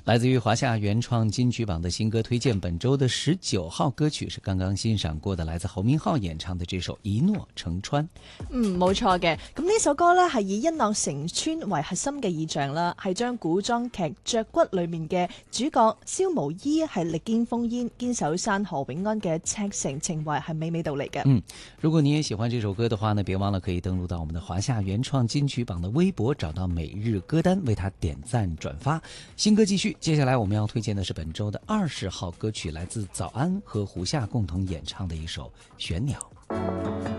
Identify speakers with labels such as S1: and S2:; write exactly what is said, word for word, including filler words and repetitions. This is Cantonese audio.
S1: 来自于华夏原创金曲榜的新歌推荐，本周的十九號歌曲是剛剛欣賞過的，來自侯明昊演唱的這首《一諾成川》。
S2: 嗯，冇錯嘅。咁呢首歌呢係以一諾成川為核心嘅意象啦，係將古裝劇《雀骨》裏面嘅主角蕭無醫係力堅烽煙、堅守山河永安嘅赤誠情懷係娓娓道嚟嘅。
S1: 嗯，如果你也喜歡這首歌的話呢，別忘了可以登錄到我們的華夏原創金曲榜的微博，找到每日歌單，為它點讚轉發。新歌繼續，接下來我們要推薦的是本周的二十號歌曲，來自早安和胡夏共同演唱的一首《玄鳥》。